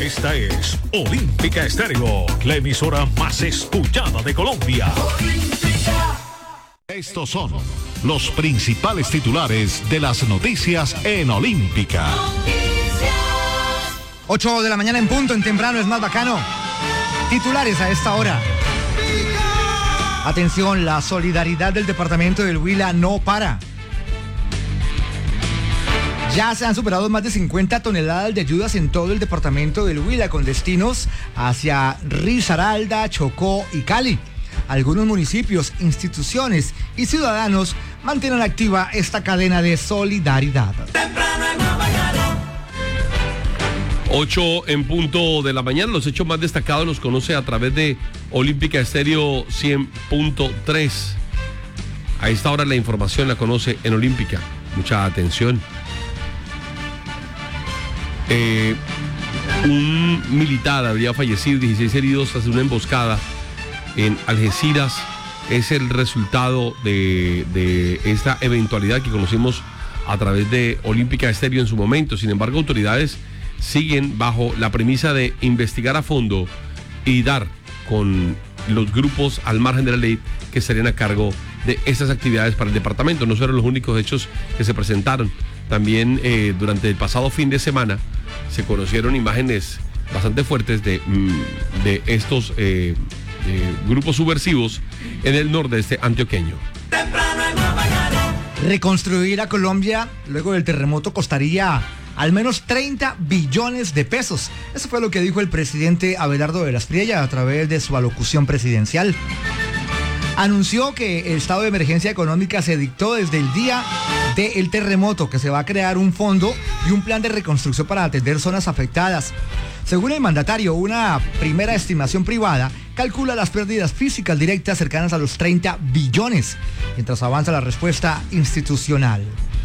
Esta es Olímpica Estéreo, la emisora más escuchada de Colombia. Estos son los principales titulares de las noticias en Olímpica. 8 de la mañana en punto, en temprano es más bacano. Titulares a esta hora. Atención, la solidaridad del departamento del Huila no para. Ya se han superado más de 50 toneladas de ayudas en todo el departamento del Huila, con destinos hacia Risaralda, Chocó y Cali. Algunos municipios, instituciones y ciudadanos mantienen activa esta cadena de solidaridad. 8 en punto de la mañana, los hechos más destacados los conoce a través de Olímpica Estéreo 100.3. A esta hora la información la conoce en Olímpica. Mucha atención. Un militar habría fallecido, 16 heridos tras una emboscada en Algeciras. Es el resultado de esta eventualidad que conocimos a través de Olímpica Estéreo en su momento. Sin embargo, autoridades siguen bajo la premisa de investigar a fondo y dar con los grupos al margen de la ley que estarían a cargo de estas actividades para el departamento. No fueron los únicos hechos que se presentaron. También durante el pasado fin de semana se conocieron imágenes bastante fuertes de estos grupos subversivos en el nordeste antioqueño. Reconstruir a Colombia luego del terremoto costaría al menos 30 billones de pesos. Eso fue lo que dijo el presidente Abelardo de la Espriella a través de su alocución presidencial. Anunció que el estado de emergencia económica se dictó desde el día del terremoto, que se va a crear un fondo y un plan de reconstrucción para atender zonas afectadas. Según el mandatario, una primera estimación privada calcula las pérdidas físicas directas cercanas a los 30 billones, mientras avanza la respuesta institucional.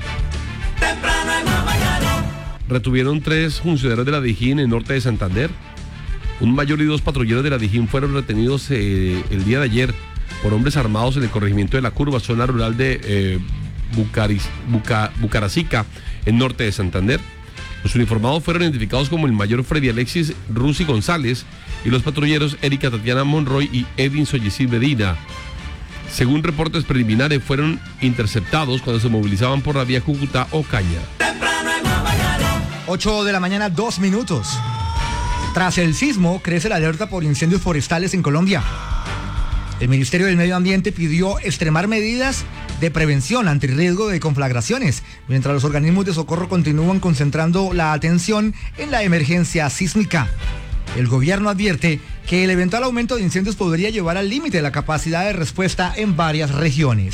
Retuvieron 3 funcionarios de la Dijín en el norte de Santander. Un mayor y 2 patrulleros de la Dijín fueron retenidos el día de ayer por hombres armados en el corregimiento de La Curva, zona rural de Bucaracica, en norte de Santander. Los uniformados fueron identificados como el mayor Freddy Alexis Rusi González y los patrulleros Erika Tatiana Monroy y Edinson Yesid Medina. Según reportes preliminares, fueron interceptados cuando se movilizaban por la vía Cúcuta-Ocaña. 8 de la mañana, 2 minutos. Tras el sismo, crece la alerta por incendios forestales en Colombia. El Ministerio del Medio Ambiente pidió extremar medidas de prevención ante el riesgo de conflagraciones, mientras los organismos de socorro continúan concentrando la atención en la emergencia sísmica. El gobierno advierte que el eventual aumento de incendios podría llevar al límite la capacidad de respuesta en varias regiones.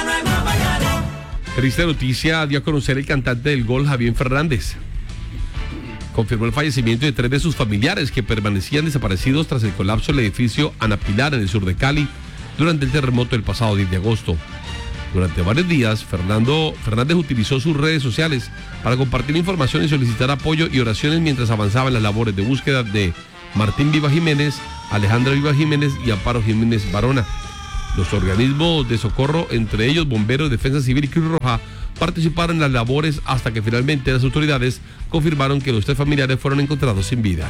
Triste noticia dio a conocer el cantante del Gol, Javier Fernández. Confirmó el fallecimiento de 3 de sus familiares que permanecían desaparecidos tras el colapso del edificio Ana Pilar en el sur de Cali durante el terremoto del pasado 10 de agosto. Durante varios días, Fernández utilizó sus redes sociales para compartir información y solicitar apoyo y oraciones mientras avanzaban las labores de búsqueda de Martín Viva Jiménez, Alejandra Viva Jiménez y Amparo Jiménez Barona. Los organismos de socorro, entre ellos Bomberos, Defensa Civil y Cruz Roja, participaron en las labores hasta que finalmente las autoridades confirmaron que los 3 familiares fueron encontrados sin vida.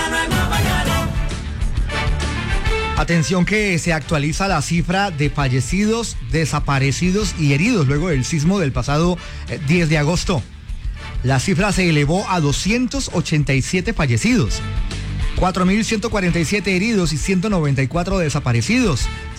Atención que se actualiza la cifra de fallecidos, desaparecidos y heridos luego del sismo del pasado 10 de agosto. La cifra se elevó a 287 fallecidos, 4.147 heridos y 194 desaparecidos.